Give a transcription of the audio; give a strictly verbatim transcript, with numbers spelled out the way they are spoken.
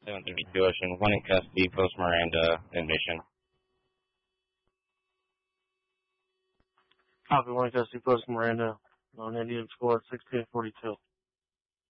seven thirty-two Ocean, one in custody, post Miranda, admission. Copy, one in custody, post Miranda, on Indian score sixteen forty-two.